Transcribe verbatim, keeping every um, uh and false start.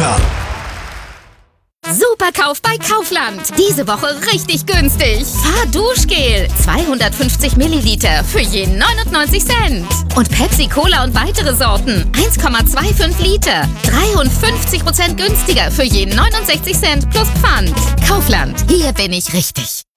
Edeka. Superkauf bei Kaufland. Diese Woche richtig günstig. Fahrduschgel. zweihundertfünfzig Milliliter für je neunundneunzig Cent. Und Pepsi Cola und weitere Sorten. eins Komma fünfundzwanzig Liter. dreiundfünfzig Prozent günstiger für je neunundsechzig Cent plus Pfand. Kaufland. Hier bin ich richtig.